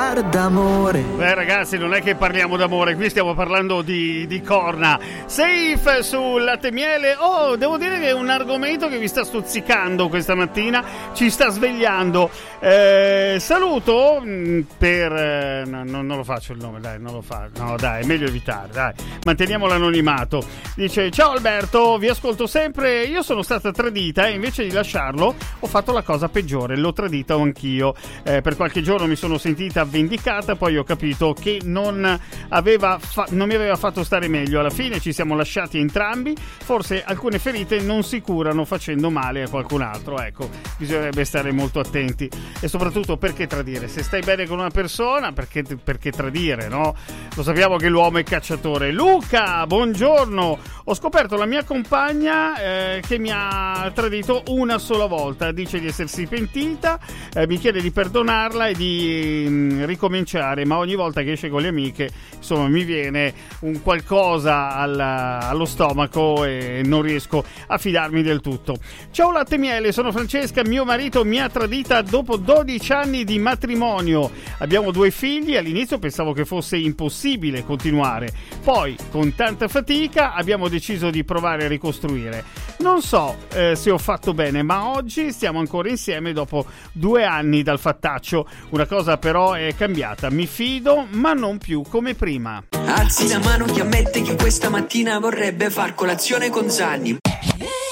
parlare d'amore. Beh ragazzi, non è che parliamo d'amore, qui stiamo parlando di corna. Safe sul latte e miele. Oh, devo dire che è un argomento che vi sta stuzzicando questa mattina, ci sta svegliando. Saluto per non lo faccio il nome, dai, non lo fa. No, dai, è meglio evitare, dai. Manteniamo l'anonimato. Dice: "Ciao Alberto, vi ascolto sempre. Io sono stata tradita e invece di lasciarlo ho fatto la cosa peggiore, l'ho tradita anch'io. Per qualche giorno mi sono sentita vendicata, poi ho capito che non mi aveva fatto stare meglio. Alla fine ci siamo lasciati entrambi. Forse alcune ferite non si curano facendo male a qualcun altro. Ecco, bisognerebbe stare molto attenti. E soprattutto, perché tradire? Se stai bene con una persona, perché tradire, no? Lo sappiamo che l'uomo è cacciatore. Luca, buongiorno. Ho scoperto la mia compagna che mi ha tradito una sola volta. Dice di essersi pentita, mi chiede di perdonarla e di ricominciare, ma ogni volta che esce con le amiche, insomma, mi viene un qualcosa allo stomaco e non riesco a fidarmi del tutto. Ciao latte e miele, sono Francesca, mio marito mi ha tradita dopo 12 anni di matrimonio. Abbiamo 2 figli, all'inizio pensavo che fosse impossibile continuare, poi con tanta fatica abbiamo deciso di provare a ricostruire. Non so se ho fatto bene, ma oggi stiamo ancora insieme dopo 2 anni dal fattaccio. Una cosa però è cambiata, mi fido ma non più come prima. Alzi la mano chi ammette che questa mattina vorrebbe far colazione con Zanni.